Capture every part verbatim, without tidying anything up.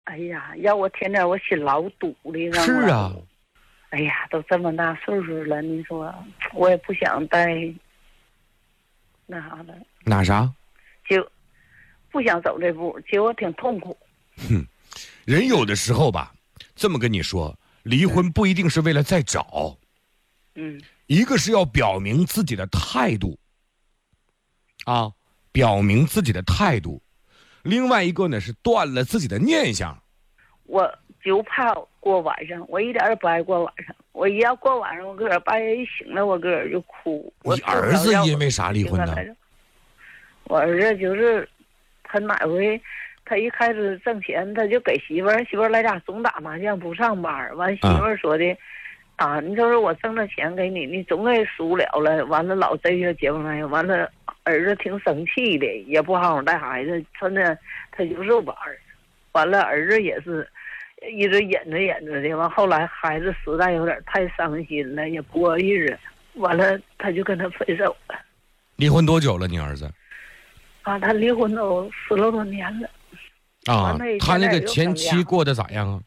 哎呀，要我天天我心老堵的。 是啊。 哎呀，都这么大岁数了，你说我也不想再那啥了。 哪啥？ 就不想走这步，结果挺痛苦。 哼，人有的时候吧，这么跟你说，离婚不一定是为了再找。 嗯。 一个是要表明自己的态度，啊，表明自己的态度；另外一个呢是断了自己的念想。 我就怕过晚上，我一点也不爱过晚上。我一要过晚上，我个儿半夜一醒了，我个儿就哭。 你儿子因为啥离婚呢？ 我儿子就是他哪回，他一开始挣钱，他就给媳妇儿，媳妇儿来家总打麻将不上班，完媳妇儿说的。啊，你就是我挣的钱给你，你总给输了了。完了，老这些结婚没有，完了儿子挺生气的，也不好好带孩子，真的他就是玩儿。完了，儿子也是一直忍着忍着的。完后来孩子实在有点太伤心了，也不过日子。完了，他就跟他分手了。 离婚多久了？你儿子？ 啊，他离婚都十来多年了。 啊，他那个前妻过得咋样啊？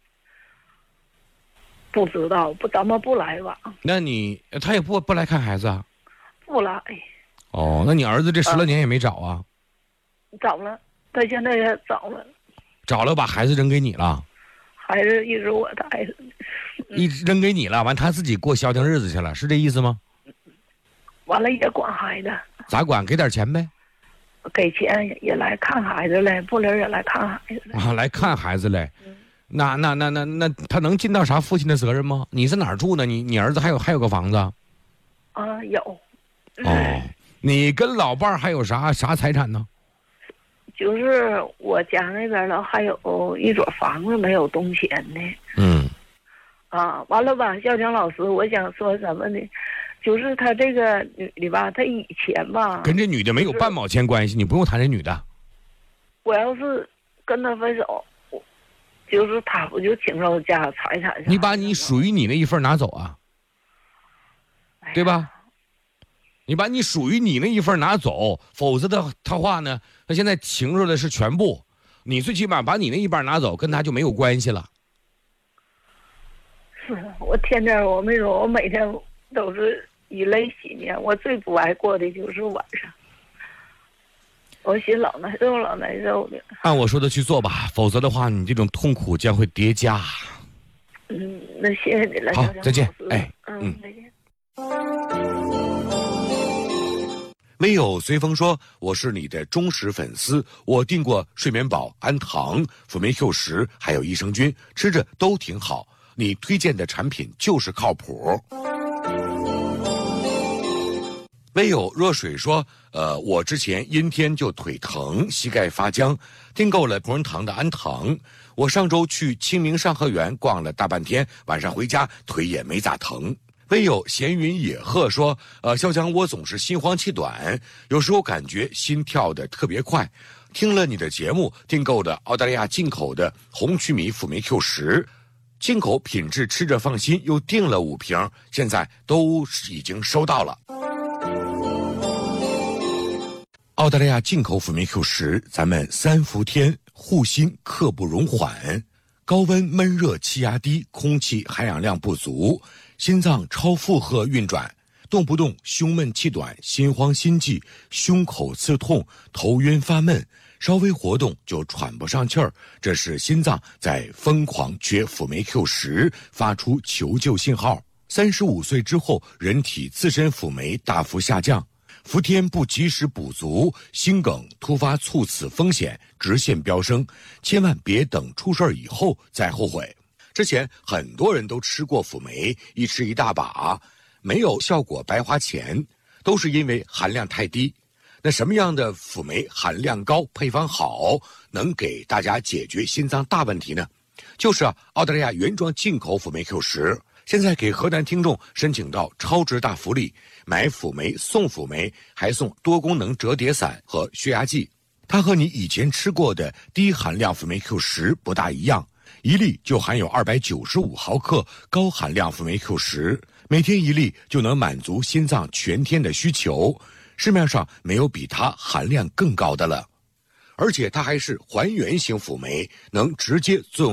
不知道，不咱们不来往。 那你他也不不来看孩子啊？ 不来。 哦，那你儿子这十来年也没找啊？ 嗯、找了，他现在也找了。 找了，把孩子扔给你了？ 孩子一直我带着。 一直扔给你了，完他自己过消停日子去了，是这意思吗？ 完了也管孩子。 咋管？给点钱呗。 给钱也来看孩子来，不离也来看孩子来。 啊，来看孩子来。嗯那那那那那他能尽到啥父亲的责任吗？你是哪儿住呢？你你儿子还有还有个房子？ 啊，有。 哦，你跟老伴儿还有啥啥财产呢？ 就是我家那边呢，还有一所房子没有动迁呢。 嗯。 啊，完了吧，校长老师，我想说什么呢？就是他这个女的吧，他以前吧， 跟这女的没有半毛钱关系，你不用谈这女的。 我要是跟他分手。就是他不就倾受家财产？ 你把你属于你那一份拿走啊，对吧？你把你属于你那一份拿走，否则的他话呢，他现在倾受的是全部。你最起码把你那一半拿走，跟他就没有关系了。 是我天天我没说，我每天都是以泪洗面。我最不爱过的就是晚上。我心老难受，老难受的。 按我说的去做吧，否则的话，你这种痛苦将会叠加。 嗯，那谢谢你了。 好，再见。哎， 嗯，再见。 微友随风说：“我是你的忠实粉丝，我订过睡眠宝、安糖、辅酶 Q 十，还有益生菌，吃着都挺好。你推荐的产品就是靠谱。”微友若水说：“呃，我之前阴天就腿疼，膝盖发僵，订购了同仁堂的安糖。我上周去清明上河园逛了大半天，晚上回家腿也没咋疼。”微友闲云野鹤说：“呃，潇湘我总是心慌气短，有时候感觉心跳得特别快。听了你的节目，订购的澳大利亚进口的红曲米辅酶 Q 十，进口品质吃着放心，又订了五瓶，现在都已经收到了。”澳大利亚进口辅酶 Q 十，咱们三伏天护心刻不容缓，高温闷热气压低，空气含氧量不足，心脏超负荷运转，动不动胸闷气短、心慌心悸、胸口刺痛、头晕发闷，稍微活动就喘不上气儿，这是心脏在疯狂缺辅酶 Q 十，发出求救信号。三十五岁之后，人体自身辅酶大幅下降。伏天不及时补足，心梗突发猝死风险直线飙升，千万别等出事儿以后再后悔。之前很多人都吃过辅酶，一吃一大把，没有效果白花钱，都是因为含量太低。那什么样的辅酶含量高、配方好，能给大家解决心脏大问题呢？就是啊，澳大利亚原装进口辅酶 Q 十。现在给河南听众申请到超值大福利，买辅酶送辅酶，还送多功能折叠伞和血压计。它和你以前吃过的低含量辅酶 Q 十不大一样，一粒就含有二百九十五毫克高含量辅酶 Q 十，每天一粒就能满足心脏全天的需求，市面上没有比它含量更高的了。 而且它还是还原型辅酶，能直接作用